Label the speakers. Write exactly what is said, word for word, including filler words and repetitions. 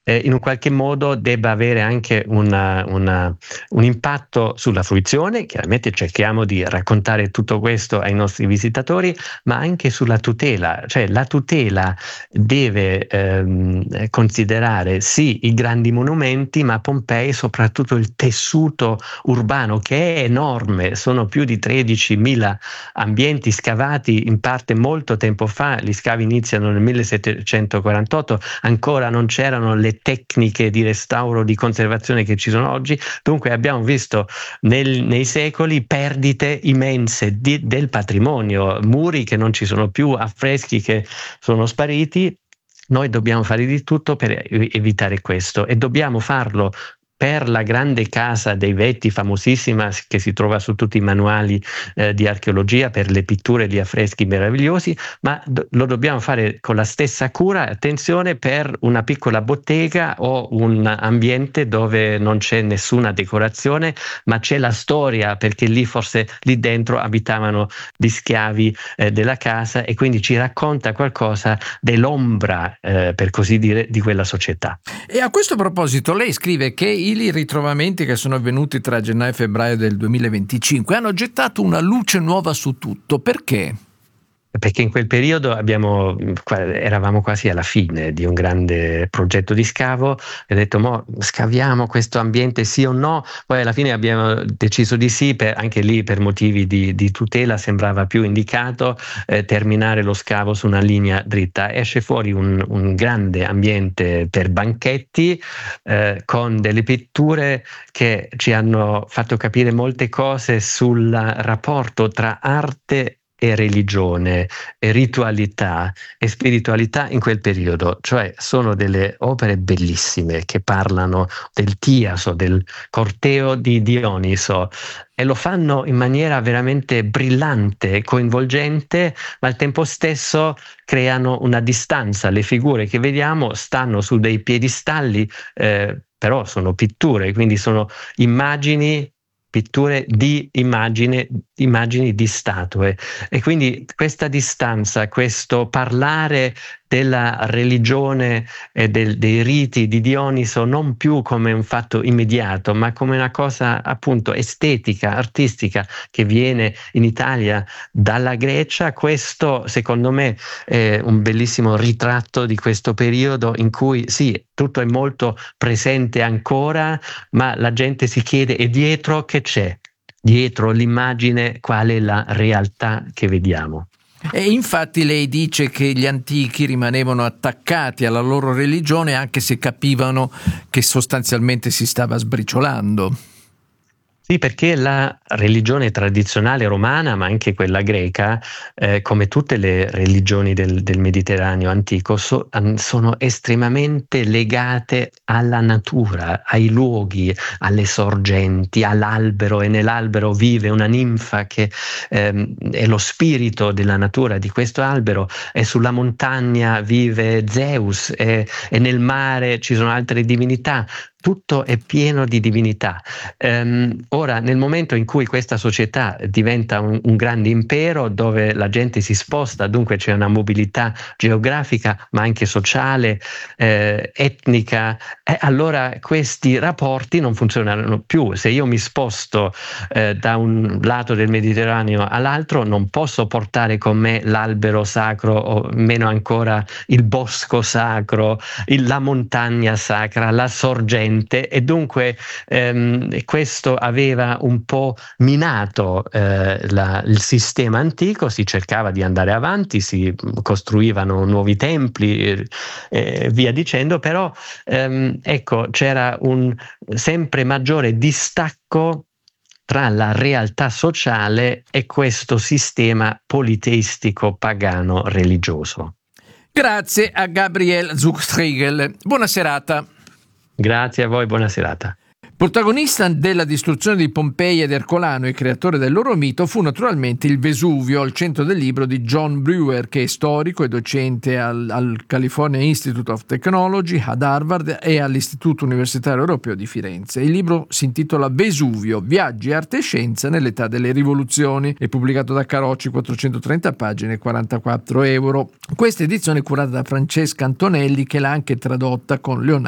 Speaker 1: eh, in un qualche modo debba avere anche una, una, un impatto sulla fruizione. Chiaramente cerchiamo di raccontare tutto questo ai nostri visitatori, ma anche sulla tutela, cioè la tutela deve ehm, considerare sì i grandi monumenti, ma Pompei soprattutto il tessuto urbano, che è enorme. Sono più di tredicimila ambienti scavati in parte molto tempo fa. Gli scavi iniziano nel millesettecentoquarantotto, ancora non c'erano le tecniche di restauro, di conservazione che ci sono oggi. Dunque abbiamo visto nel, nei secoli perdite immense di, del patrimonio, muri che non ci sono più, affreschi che sono spariti. Noi dobbiamo fare di tutto per evitare questo, e dobbiamo farlo per la grande casa dei Vetti, famosissima, che si trova su tutti i manuali eh, di archeologia, per le pitture di affreschi meravigliosi, ma do- lo dobbiamo fare con la stessa cura, attenzione, per una piccola bottega o un ambiente dove non c'è nessuna decorazione, ma c'è la storia, perché lì forse lì dentro abitavano gli schiavi eh, della casa, e quindi ci racconta qualcosa dell'ombra, eh, per così dire, di quella società.
Speaker 2: E a questo proposito lei scrive che i ritrovamenti che sono avvenuti tra gennaio e febbraio del duemilaventicinque hanno gettato una luce nuova su tutto. Perché?
Speaker 1: Perché in quel periodo abbiamo, eravamo quasi alla fine di un grande progetto di scavo, e ho detto: mo scaviamo questo ambiente, sì o no? Poi alla fine abbiamo deciso di sì, per, anche lì per motivi di, di tutela sembrava più indicato eh, terminare lo scavo su una linea dritta. Esce fuori un, un grande ambiente per banchetti eh, con delle pitture che ci hanno fatto capire molte cose sul rapporto tra arte e religione, e ritualità e spiritualità in quel periodo. Cioè sono delle opere bellissime che parlano del Tiaso, del corteo di Dioniso, e lo fanno in maniera veramente brillante, coinvolgente, ma al tempo stesso creano una distanza. Le figure che vediamo stanno su dei piedistalli, eh, però sono pitture, quindi sono immagini, pitture di immagine, immagini di statue, e quindi questa distanza, questo parlare della religione e del, dei riti di Dioniso non più come un fatto immediato, ma come una cosa appunto estetica, artistica, che viene in Italia dalla Grecia. Questo secondo me è un bellissimo ritratto di questo periodo in cui sì, tutto è molto presente ancora, ma la gente si chiede: e dietro che c'è? Dietro l'immagine qual è la realtà che vediamo?
Speaker 2: E infatti lei dice che gli antichi rimanevano attaccati alla loro religione anche se capivano che sostanzialmente si stava sbriciolando.
Speaker 1: Sì, perché la religione tradizionale romana, ma anche quella greca, eh, come tutte le religioni del, del Mediterraneo antico, so, sono estremamente legate alla natura, ai luoghi, alle sorgenti, all'albero, e nell'albero vive una ninfa che ehm, è lo spirito della natura di questo albero, e sulla montagna vive Zeus, e, e nel mare ci sono altre divinità. Tutto è pieno di divinità. Um, ora, nel momento in cui questa società diventa un, un grande impero dove la gente si sposta, dunque c'è una mobilità geografica, ma anche sociale, eh, etnica, eh, allora questi rapporti non funzionano più. Se io mi sposto eh, da un lato del Mediterraneo all'altro, non posso portare con me l'albero sacro, o meno ancora il bosco sacro, il, la montagna sacra, la sorgente. E dunque ehm, questo aveva un po' minato eh, la, il sistema antico. Si cercava di andare avanti, si costruivano nuovi templi e eh, via dicendo, però ehm, ecco, c'era un sempre maggiore distacco tra la realtà sociale e questo sistema politeistico pagano religioso.
Speaker 2: Grazie a Gabriel Zuchstriegel. Buona serata.
Speaker 1: Grazie a voi, buona serata.
Speaker 2: Protagonista della distruzione di Pompei ed Ercolano e creatore del loro mito fu naturalmente il Vesuvio, al centro del libro di John Brewer, che è storico e docente al, al California Institute of Technology, ad Harvard e all'Istituto Universitario Europeo di Firenze. Il libro si intitola Vesuvio, viaggi, arte e scienza nell'età delle rivoluzioni. È pubblicato da Carocci, quattrocentotrenta pagine, quarantaquattro euro. Questa edizione è curata da Francesca Antonelli, che l'ha anche tradotta con Leonardo